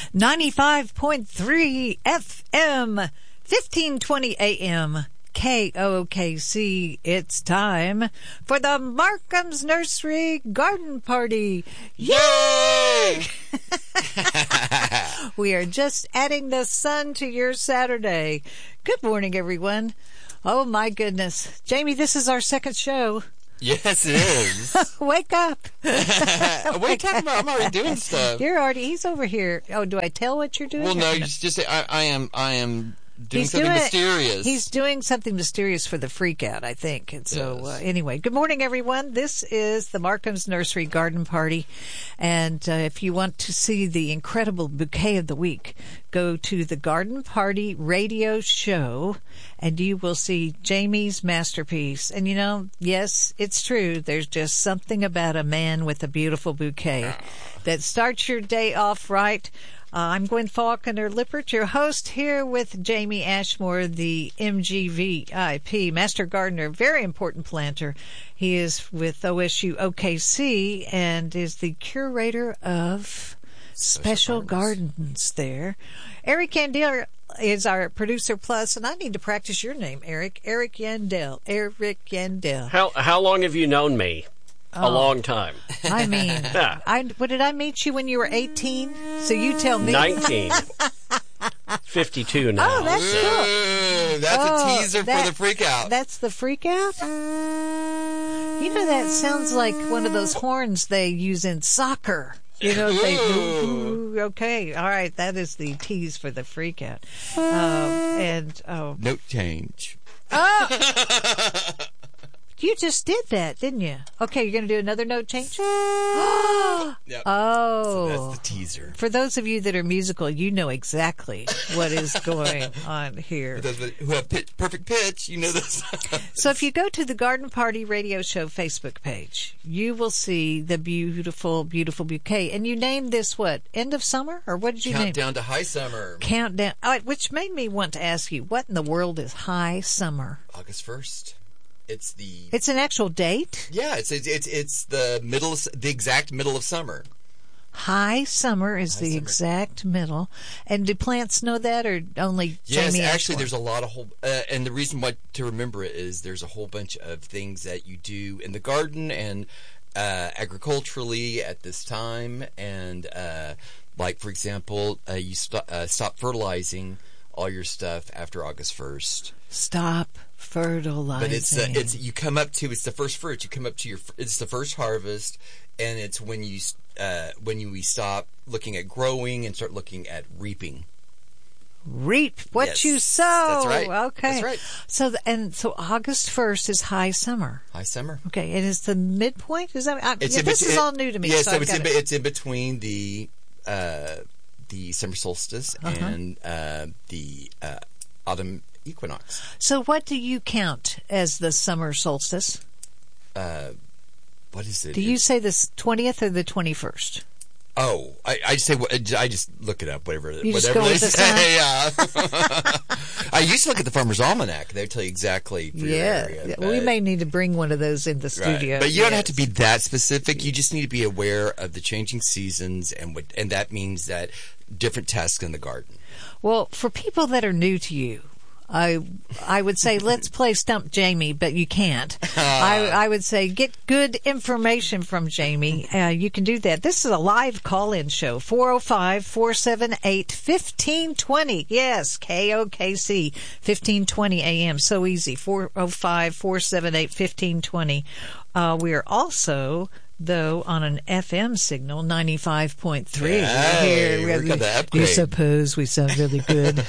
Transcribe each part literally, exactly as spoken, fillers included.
ninety-five point three F M, fifteen twenty A M, K O K C. It's time for the Markham's Nursery Garden Party. Yay! We are just adding the sun to your Saturday. Good morning, everyone. Oh, my goodness. Jamie, this is our second show. Yes, it is. Wake up. What are you talking about? I'm already doing stuff. You're already, he's over here. Oh, do I tell what you're doing? Well, no, you just, just say, I, I am, I am doing he's something doing, mysterious. He's doing something mysterious for the freak out, I think. And so, Yes. uh, anyway, good morning, everyone. This is the Markham's Nursery Garden Party. And uh, if you want to see the incredible bouquet of the week, go to the Garden Party radio show and you will see Jamie's masterpiece. And you know, yes, it's true. There's just something about a man with a beautiful bouquet that starts your day off right. Uh, I'm Gwen Faulconer Lippert, your host, here with Jamie Ashmore, the M G V I P, Master Gardener, very important planter. He is with O S U O K C and is the curator of Special, Special Gardens. Gardens there. Eric Yandel is our producer plus, and I need to practice your name, Eric. Eric Yandel. Eric Yandel. How how long have you known me? Oh, a long time. I mean, yeah. I, what did I meet you when you were eighteen? So you tell me. nineteen. fifty-two now. Oh, that's cool. Ooh, that's oh, a teaser that, for the freak out. That's the freak out? You know, that sounds like one of those horns they use in soccer. You know, they ooh, ooh, okay, all right, that is the tease for the freak out. Um, and oh, note change. Oh. You just did that, didn't you? Okay, you're going to do another note change? Yep. Oh. So that's the teaser. For those of you that are musical, you know exactly what is going on here. For those who have pitch, perfect pitch, you know this. So if you go to the Garden Party Radio Show Facebook page, you will see the beautiful, beautiful bouquet. And you named this what? End of summer? Or what did you name it? Countdown to high summer. Countdown. Oh, which made me want to ask you, what in the world is high summer? August first. It's the. It's an actual date? Yeah, it's it's it's, it's the middle, of, the exact middle of summer. High summer is High the summer. exact middle. And do plants know that, or only Yes, Jamie actually, Ashmore? there's a lot of whole, uh, and the reason why to remember it is there's a whole bunch of things that you do in the garden and uh, agriculturally at this time, and uh, like for example, uh, you st- uh, stop fertilizing all your stuff after August first. Stop fertilizing. But it's uh, it's you come up to it's the first fruit. You come up to your it's the first harvest, and it's when you uh, when you we stop looking at growing and start looking at reaping. Reap what Yes, you sow. that's right. Okay. That's right. So the, and so August first is high summer. High summer. Okay, and it's the midpoint. Is that? I, It's yeah, in this bet- is it- all new to me. Yeah, so so I've it's got in, it. it's in between the uh, the summer solstice Uh-huh. and uh, the uh, autumn equinox. So what do you count as the summer solstice? Uh, what is it? Do you It's- say the twentieth or the twenty-first? Oh, I, I just say I just look it up. Whatever, You just whatever go they with the say. Yeah. I used to look at the Farmer's Almanac. They tell you exactly. For Yeah, your area, we but- may need to bring one of those in the right. studio. But you don't have Yes. to be that specific. You just need to be aware of the changing seasons, and what, and that means that different tasks in the garden. Well, for people that are new to you, I I would say let's play Stump Jamie, but you can't. I, I would say get good information from Jamie. Uh, you can do that. This is a live call-in show, four oh five, four seven eight, fifteen twenty. Yes, K O K C, fifteen twenty A M. So easy, four oh five, four seven eight, fifteen twenty. Uh, we are also... though on an F M signal, ninety-five point three. Hey, Here, we got the do upgrade. you suppose we sound really good?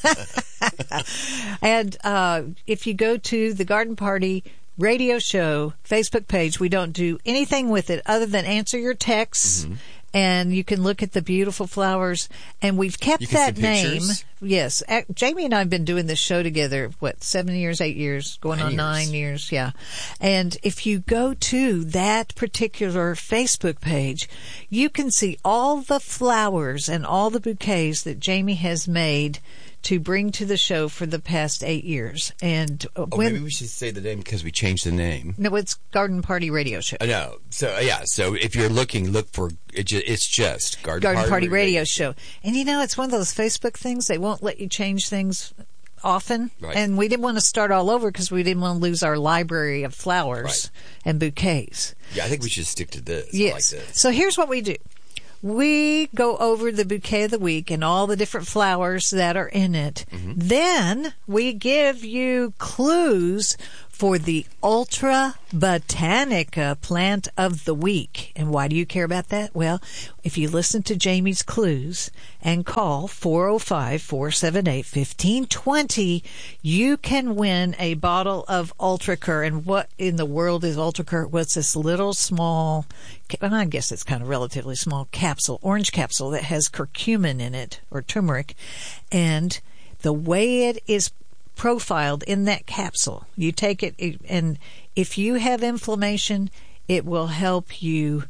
And uh, if you go to the Garden Party Radio Show Facebook page, we don't do anything with it other than answer your texts. Mm-hmm. And you can look at the beautiful flowers. And we've kept You can that see name. pictures. Yes. Uh, Jamie and I have been doing this show together, what, seven years, eight years, going Nine on years. nine years. Yeah. And if you go to that particular Facebook page, you can see all the flowers and all the bouquets that Jamie has made to bring to the show for the past eight years. And uh, Oh, when maybe we should say the name because we changed the name. no, it's Garden Party Radio Show. Uh, no, so uh, yeah, so if you're looking, look for it ju- it's just Garden, Garden Party, Party Radio Show. And you know, it's one of those Facebook things. They won't let you change things often. Right. And we didn't want to start all over because we didn't want to lose our library of flowers and bouquets. Yeah, I think we should stick to this. Yes. I like this. So here's what we do. We go over the bouquet of the week and all the different flowers that are in it. Mm-hmm. Then we give you clues for the Ultra Botanica plant of the week. And why do you care about that? Well, if you listen to Jamie's clues and call four oh five, four seven eight, one five two oh, you can win a bottle of Ultracur. And what in the world is Ultracur? What's this little small, and I guess it's kind of relatively small capsule, orange capsule that has curcumin in it, or turmeric. And the way it is profiled in that capsule, you take it, and if you have inflammation, it will help you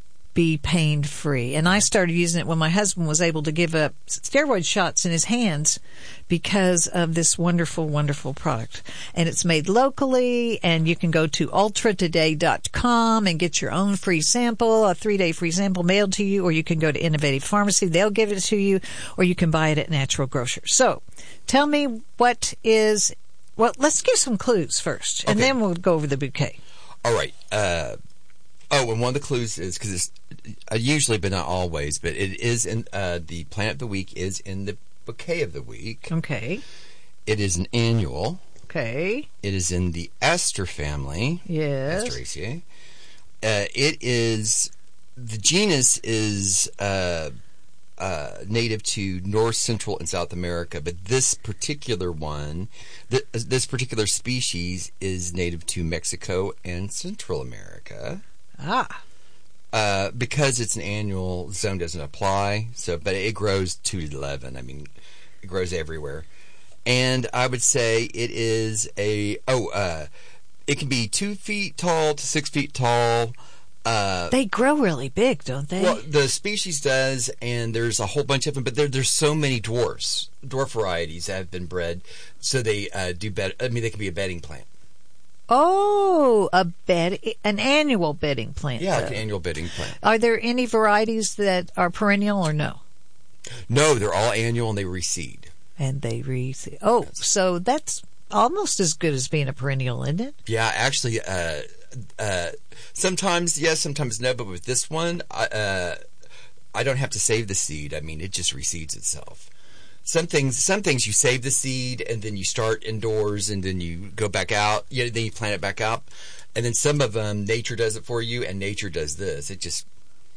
be pain free. And I started using it when my husband was able to give up steroid shots in his hands because of this wonderful, wonderful product. And it's made locally, and you can go to ultra today dot com and get your own free sample, a three-day free sample mailed to you, or you can go to Innovative Pharmacy. They'll give it to you, or you can buy it at Natural Grocers. So tell me what is, well, let's give some clues first, and Okay. then we'll go over the bouquet. All right. Uh, oh, and one of the clues is because it's uh, usually, but not always, but it is in uh, the plant of the week is in the bouquet of the week. Okay. It is an annual. Okay. It is in the Aster family. Yes. Asteraceae. Uh, it is the genus is uh, uh, native to North, Central, and South America, but this particular one, th- this particular species, is native to Mexico and Central America. Ah. Uh, because it's an annual, the zone doesn't apply. So, but it grows two to eleven. I mean, it grows everywhere. And I would say it is a oh, uh, it can be two feet tall to six feet tall. Uh, They grow really big, don't they? well, the species does, and there's a whole bunch of them. But there, there's so many dwarfs, dwarf varieties that have been bred, so they uh, do better. I mean, they can be a bedding plant. Oh, a bed, an annual bedding plant. Yeah, though. like an annual bedding plant. Are there any varieties that are perennial or no? No, they're all annual and they reseed. And they re. Oh, so that's almost as good as being a perennial, isn't it? Yeah, actually, uh, uh, sometimes yes, sometimes no. But with this one, I, uh, I don't have to save the seed. I mean, it just reseeds itself. Some things, some things you save the seed and then you start indoors and then you go back out. You know, then you plant it back out. And then some of them, nature does it for you, and nature does this. It just,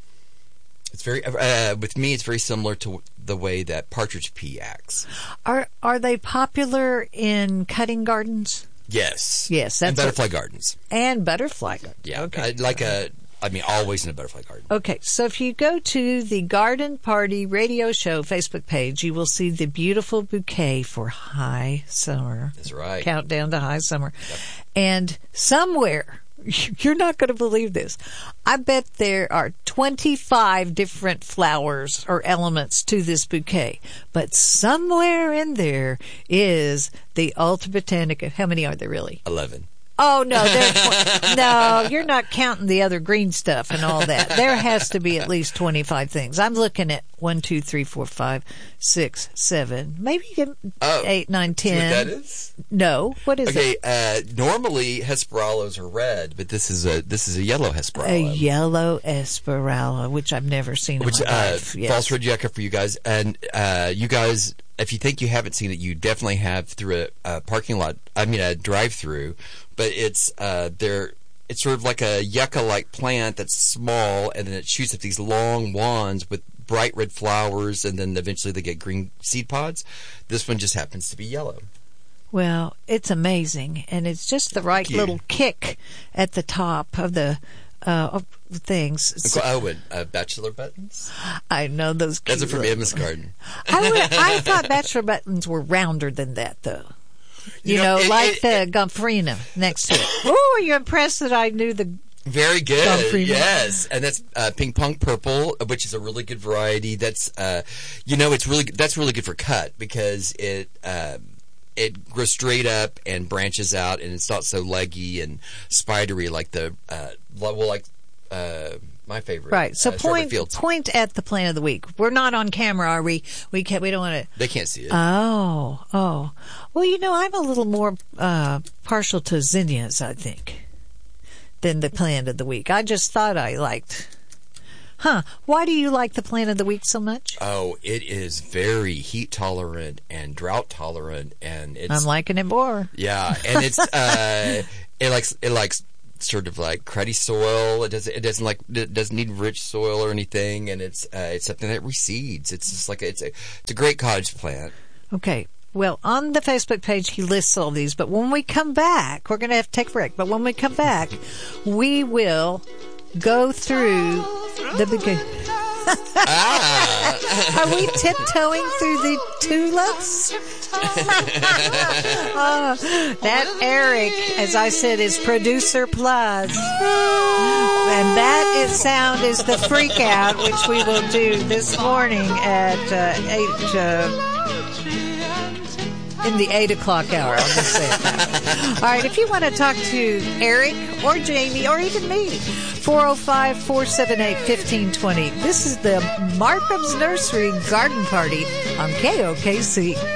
it's very. Uh, with me, it's very similar to the way that partridge pea acts. Are are they popular in cutting gardens? Yes. Yes, and that's butterfly what- gardens. And butterfly gardens. Yeah, Okay. I- like a. I mean, always in a butterfly garden. Okay, so if you go to the Garden Party Radio Show Facebook page, you will see the beautiful bouquet for high summer. That's right. Countdown to high summer. And somewhere, you're not going to believe this, I bet there are twenty-five different flowers or elements to this bouquet. But somewhere in there is the Ultra Botanica. How many are there really? Eleven. Oh, no, there's tw- no, you're not counting the other green stuff and all that. There has to be at least twenty-five things. I'm looking at one, two, three, four, five, six, seven, maybe Oh, eight, nine, See ten. what that is? No, what is Okay, it? uh, normally Hesperallos are red, but this is a this is a yellow A Hesperallo. yellow Esperalla, which I've never seen Which in my uh, life. Yes. false red yucca for you guys, and uh, you guys, if you think you haven't seen it, you definitely have through a, a parking lot. I mean, a drive-through, but it's uh, there. It's sort of like a yucca-like plant that's small, and then it shoots up these long wands with bright red flowers, and then eventually they get green seed pods. This one just happens to be yellow. Well, it's amazing, and it's just the right you. little kick at the top of the uh, of things. So- Oh, and uh, bachelor buttons. I know those. That's cute it from little- Emma's garden. I, would, I thought bachelor buttons were rounder than that, though. You, You know, know, it- like it- the Gomphrena next to it. Oh, are you impressed that I knew the Very Tom good. Freeman. Yes, and that's uh, Ping Pong Purple, which is a really good variety. That's uh, you know, it's really that's really good for cut because it uh, it grows straight up and branches out, and it's not so leggy and spidery like the uh, well, like uh, my favorite. Right. So uh, Strawberry point Fields. point at the plant of the week. We're not on camera, are we? We can't. We don't want to. They can't see it. Oh, oh. Well, you know, I'm a little more uh, partial to zinnias, I think, than the plant of the week. I just thought I liked. Huh. Why do you like the plant of the week so much? Oh, it is very heat tolerant and drought tolerant, and it's I'm liking it more. yeah, and it's uh, it likes it likes sort of like cruddy soil. It doesn't it doesn't like it doesn't need rich soil or anything, and it's uh, it's something that reseeds. It's just like a, it's a it's a great cottage plant. Okay. Well, on the Facebook page, he lists all these, but when we come back, we're going to have to take a break, but when we come back, we will go through the beginning. ah. Are we tiptoeing through the tulips? Oh, that Eric, as I said, is producer plus. And that is sound is the freak out, which we will do this morning at uh, eight... Uh, in the eight o'clock hour. I'll just say it that way. All right, if you want to talk to Eric or Jamie or even me, four oh five, four seven eight, one five two zero. This is the Markham's Nursery Garden Party on K O K C.